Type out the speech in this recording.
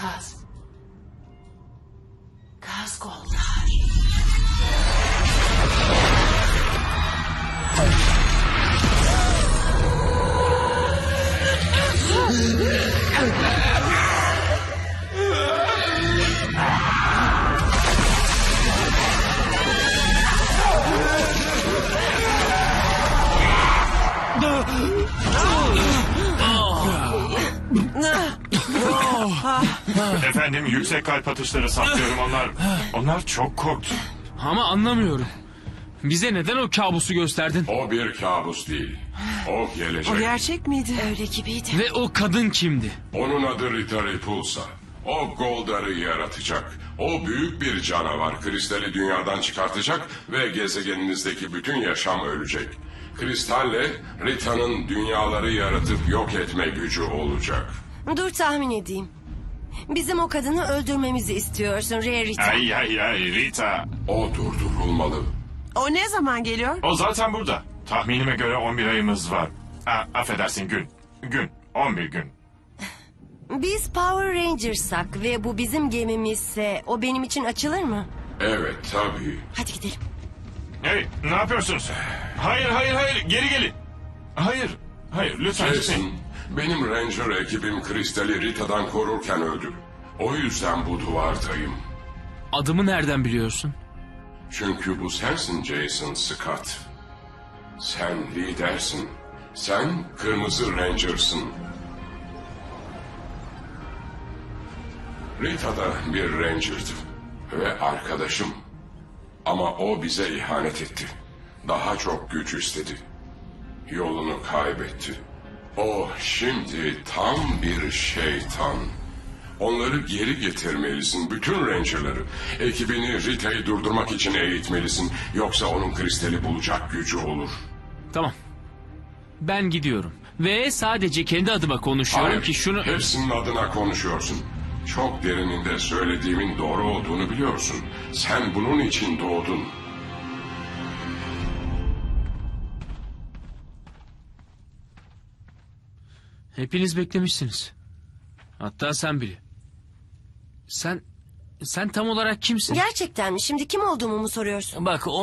Kaz Goldar. Efendim, yüksek kalp atışları saptıyorum. Onlar çok korktu. Ama anlamıyorum. Bize neden o kabusu gösterdin? O bir kabus değil. O gelecek. O gerçek miydi? Öyle gibiydi. Ve o kadın kimdi? Onun adı Rita Repulsa. O Goldar'ı yaratacak. O büyük bir canavar. Kristali dünyadan çıkartacak ve gezegeninizdeki bütün yaşam ölecek. Kristalle Rita'nın dünyaları yaratıp yok etme gücü olacak. Dur tahmin edeyim. Bizim o kadını öldürmemizi istiyorsun Rarity. Ay Rita. O durdurulmalı. O ne zaman geliyor? O zaten burada. Tahminime göre 11 ayımız var. Affedersin, gün. 11 gün. Biz Power Rangers'sak ve bu bizim gemimizse o benim için açılır mı? Evet tabii. Hadi gidelim. Hey, ne yapıyorsunuz? Hayır, geri gelin. Hayır, lütfen gitmeyin. Jason, benim Ranger ekibim Kristali Rita'dan korurken öldü. O yüzden bu duvardayım. Adımı nereden biliyorsun? Çünkü bu sensin Jason Scott. Sen lidersin. Sen Kırmızı Ranger'sın. Rita da bir Ranger'dı ve arkadaşım. Ama o bize ihanet etti. Daha çok güç istedi. Yolunu kaybetti. O şimdi tam bir şeytan. Onları geri getirmelisin, bütün Ranger'ları. Ekibini Rita'yı durdurmak için eğitmelisin. Yoksa onun kristali bulacak gücü olur. Tamam. Ben gidiyorum. Ve sadece kendi adıma konuşuyorum Hayır, ki şunu... hepsinin adına konuşuyorsun. Çok derininde söylediğimin doğru olduğunu biliyorsun. Sen bunun için doğdun. Hepiniz beklemişsiniz. Hatta sen bile. Sen tam olarak kimsin? Gerçekten mi? Şimdi kim olduğumu mu soruyorsun? Bak